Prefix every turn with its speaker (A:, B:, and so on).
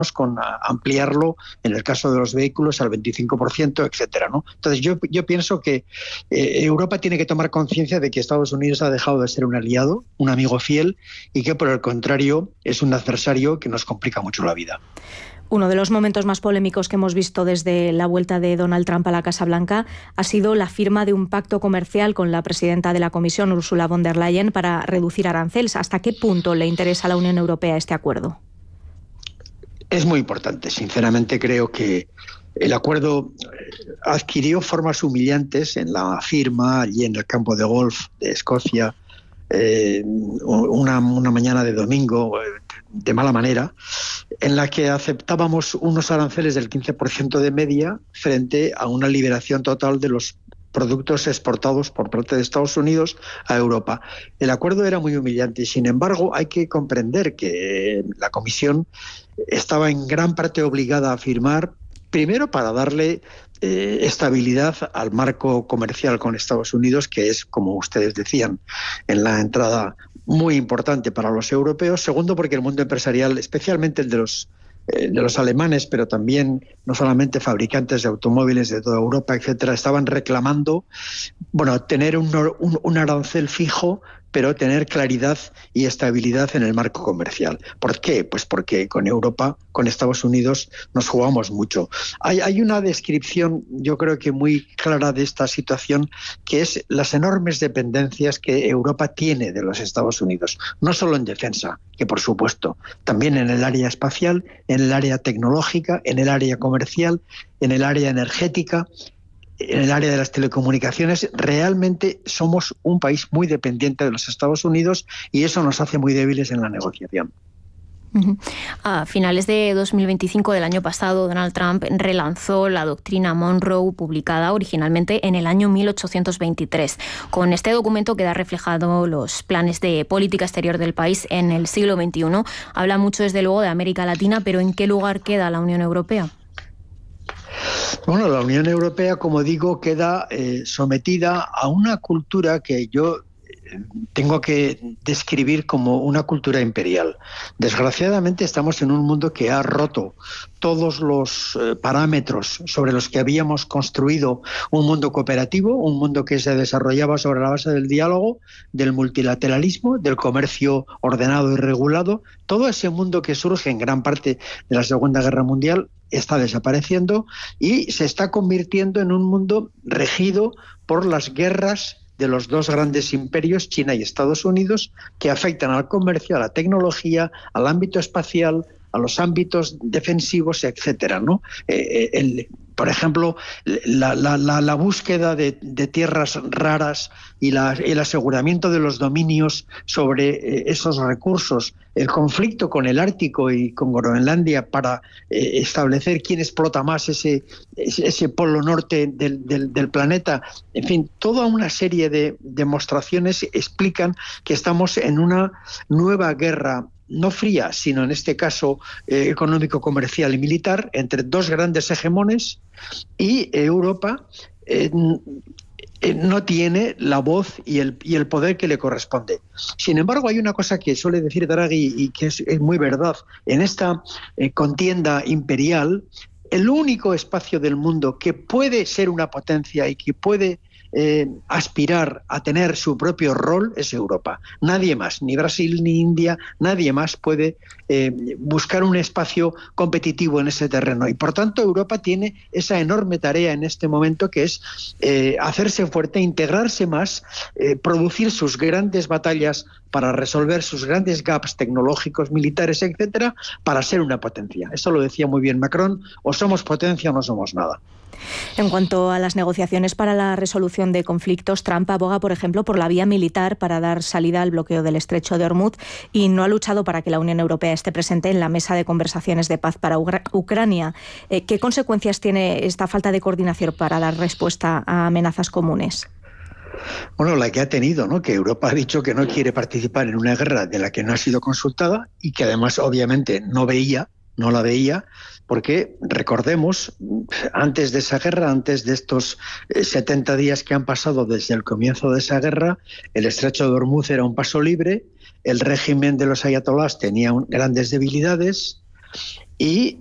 A: con ampliarlo, en el caso de los vehículos, al 25%, etcétera, ¿no? Entonces yo pienso que Europa tiene que tomar conciencia de que Estados Unidos ha dejado de ser un aliado, un amigo fiel, y que por el contrario es un adversario que nos complica mucho la vida.
B: Uno de los momentos más polémicos que hemos visto desde la vuelta de Donald Trump a la Casa Blanca ha sido la firma de un pacto comercial con la presidenta de la Comisión, Ursula von der Leyen, para reducir aranceles. ¿Hasta qué punto le interesa a la Unión Europea este acuerdo?
A: Es muy importante. Sinceramente creo que el acuerdo adquirió formas humillantes en la firma allí en el campo de golf de Escocia, una mañana de domingo, de mala manera, en la que aceptábamos unos aranceles del 15% de media frente a una liberación total de los productos exportados por parte de Estados Unidos a Europa. El acuerdo era muy humillante y, sin embargo, hay que comprender que la Comisión estaba en gran parte obligada a firmar, primero para darle estabilidad al marco comercial con Estados Unidos, que es, como ustedes decían, en la entrada muy importante para los europeos. Segundo, porque el mundo empresarial, especialmente el de los alemanes, pero también no solamente fabricantes de automóviles de toda Europa, etcétera, estaban reclamando, tener un arancel fijo, pero tener claridad y estabilidad en el marco comercial. ¿Por qué? Pues porque con Europa, con Estados Unidos, nos jugamos mucho. Hay una descripción, yo creo que muy clara de esta situación, que es las enormes dependencias que Europa tiene de los Estados Unidos, no solo en defensa, que por supuesto, también en el área espacial, en el área tecnológica, en el área comercial, en el área energética, en el área de las telecomunicaciones. Realmente somos un país muy dependiente de los Estados Unidos y eso nos hace muy débiles en la negociación.
C: A finales de 2025 del año pasado, Donald Trump relanzó la doctrina Monroe, publicada originalmente en el año 1823. Con este documento queda reflejado los planes de política exterior del país en el siglo XXI. Habla mucho, desde luego, de América Latina, pero ¿en qué lugar queda la Unión Europea?
A: Bueno, la Unión Europea, como digo, queda sometida a una cultura que yo tengo que describir como una cultura imperial. Desgraciadamente estamos en un mundo que ha roto todos los parámetros sobre los que habíamos construido un mundo cooperativo, un mundo que se desarrollaba sobre la base del diálogo, del multilateralismo, del comercio ordenado y regulado. Todo ese mundo que surge en gran parte de la Segunda Guerra Mundial está desapareciendo y se está convirtiendo en un mundo regido por las guerras de los dos grandes imperios, China y Estados Unidos, que afectan al comercio, a la tecnología, al ámbito espacial, a los ámbitos defensivos, etcétera, ¿no? Por ejemplo, la búsqueda de tierras raras y el aseguramiento de los dominios sobre esos recursos, el conflicto con el Ártico y con Groenlandia para establecer quién explota más ese polo norte del planeta. En fin, toda una serie de demostraciones explican que estamos en una nueva guerra, no fría, sino en este caso económico, comercial y militar, entre dos grandes hegemones, y Europa no tiene la voz y el poder que le corresponde. Sin embargo, hay una cosa que suele decir Draghi y que es muy verdad. En esta contienda imperial, el único espacio del mundo que puede ser una potencia y que puede aspirar a tener su propio rol es Europa. Nadie más, ni Brasil ni India, nadie más puede buscar un espacio competitivo en ese terreno. Y por tanto Europa tiene esa enorme tarea en este momento, que es hacerse fuerte, integrarse más, producir sus grandes batallas para resolver sus grandes gaps tecnológicos, militares, etcétera, para ser una potencia. Eso lo decía muy bien Macron: o somos potencia o no somos nada.
B: En cuanto a las negociaciones para la resolución de conflictos, Trump aboga, por ejemplo, por la vía militar para dar salida al bloqueo del estrecho de Hormuz y no ha luchado para que la Unión Europea esté presente en la mesa de conversaciones de paz para Ucrania. ¿Qué consecuencias tiene esta falta de coordinación para dar respuesta a amenazas comunes?
A: Bueno, la que ha tenido, ¿no? Que Europa ha dicho que no quiere participar en una guerra de la que no ha sido consultada y que además obviamente no la veía, porque recordemos, antes de esa guerra, antes de estos 70 días que han pasado desde el comienzo de esa guerra, el estrecho de Hormuz era un paso libre, el régimen de los ayatolás tenía grandes debilidades, Y